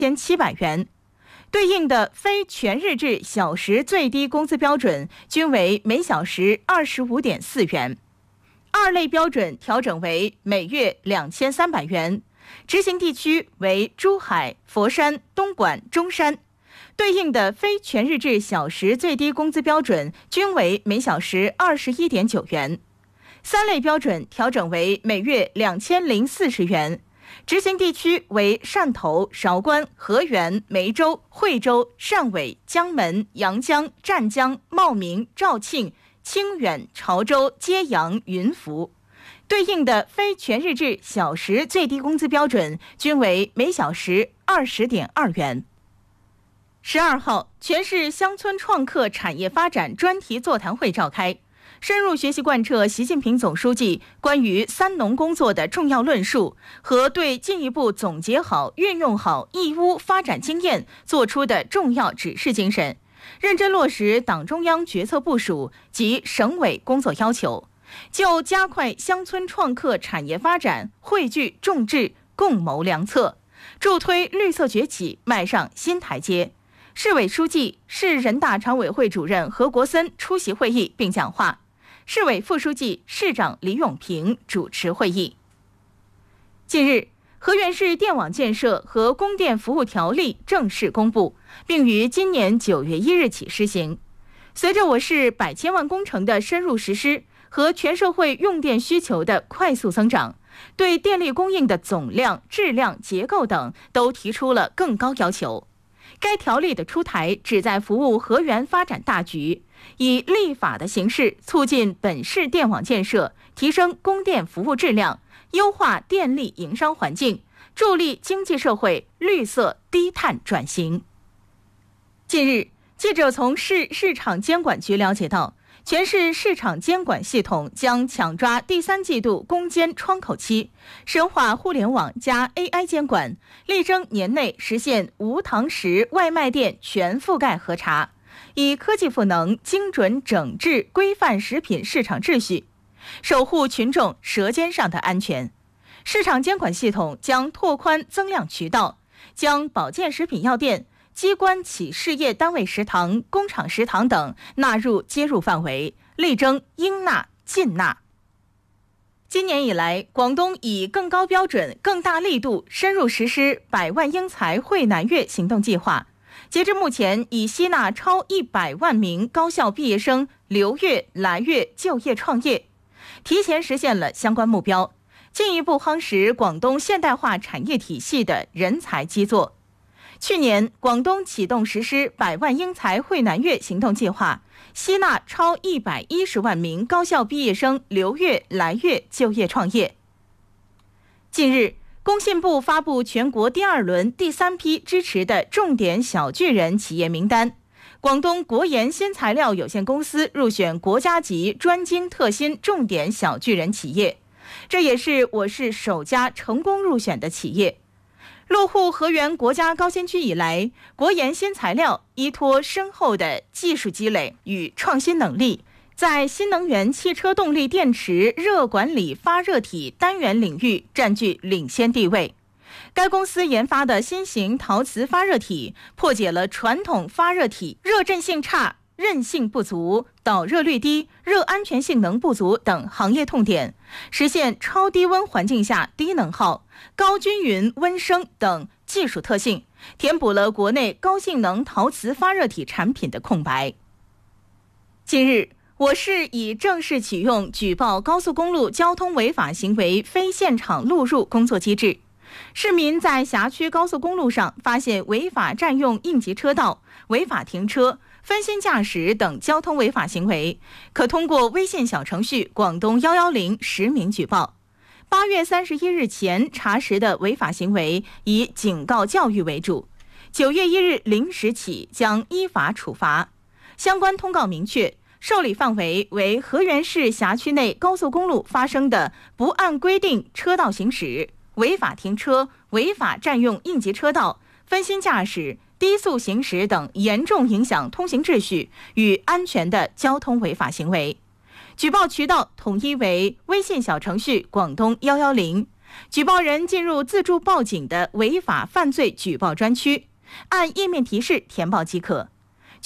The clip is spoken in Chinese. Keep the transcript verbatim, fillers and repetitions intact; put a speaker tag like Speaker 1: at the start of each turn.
Speaker 1: 千七百元。对应的非全日制小时最低工资标准均为每小时二十五点四元。二类标准调整为每月两千三百元，执行地区为珠海、佛山、东莞、中山。对应的非全日制小时最低工资标准均为每小时二十一点九元。三类标准调整为每月两千零四十元。执行地区为汕头、韶关、河源、梅州、惠州、汕尾、江门、阳江、湛江、茂名、肇庆、清远、潮州、揭阳、云浮。对应的非全日制小时最低工资标准均为每小时二十点二元。十二号，全市乡村创客产业发展专题座谈会召开，深入学习贯彻习近平总书记关于三农工作的重要论述和对进一步总结好、运用好义乌发展经验作出的重要指示精神，认真落实党中央决策部署及省委工作要求，就加快乡村创客产业发展汇聚众志，共谋良策，助推绿色崛起迈上新台阶。市委书记、市人大常委会主任何国森出席会议并讲话，市委副书记、市长李永平主持会议。近日，河源市电网建设和供电服务条例正式公布，并于今年九月一日起施行。随着我市百千万工程的深入实施和全社会用电需求的快速增长，对电力供应的总量、质量、结构等都提出了更高要求。该条例的出台旨在服务河源发展大局，以立法的形式促进本市电网建设，提升供电服务质量，优化电力营商环境，助力经济社会绿色低碳转型。近日，记者从市市场监管局了解到，全市市场监管系统将抢抓第三季度攻坚窗口期，深化互联网加 A I 监管，力争年内实现无堂食外卖店全覆盖核查，以科技赋能，精准整治规范食品市场秩序，守护群众舌尖上的安全。市场监管系统将拓宽增量渠道，将保健食品药店、机关企事业单位食堂、工厂食堂等纳入接入范围，力争应纳尽纳。今年以来，广东以更高标准、更大力度深入实施百万英才汇南粤行动计划，截至目前已吸纳超一百万名高校毕业生留粤来粤就业创业，提前实现了相关目标，进一步夯实广东现代化产业体系的人才基座。去年，广东启动实施百万英才汇南粤行动计划，吸纳超一百一十万名高校毕业生留粤来粤就业创业。近日，工信部发布全国第二轮第三批支持的重点小巨人企业名单，广东国研新材料有限公司入选国家级专精特新重点小巨人企业，这也是我市首家成功入选的企业。落户河源国家高新区以来，国研新材料依托深厚的技术积累与创新能力，在新能源汽车动力电池热管理发热体单元领域占据领先地位。该公司研发的新型陶瓷发热体，破解了传统发热体热振性差、韧性不足、导热率低、热安全性能不足等行业痛点，实现超低温环境下低能耗、高均匀温升等技术特性，填补了国内高性能陶瓷发热体产品的空白。近日，我市已正式启用举报高速公路交通违法行为非现场录入工作机制。市民在辖区高速公路上发现违法占用应急车道、违法停车、分心驾驶等交通违法行为，可通过微信小程序广东一一零实名举报。八月三十一日前查实的违法行为以警告教育为主，九月一日零时起将依法处罚。相关通告明确，受理范围为河源市辖区内高速公路发生的不按规定车道行驶、违法停车、违法占用应急车道、分心驾驶、低速行驶等严重影响通行秩序与安全的交通违法行为。举报渠道统一为微信小程序广东一一零， 举报人进入自助报警的违法犯罪举报专区，按页面提示填报即可。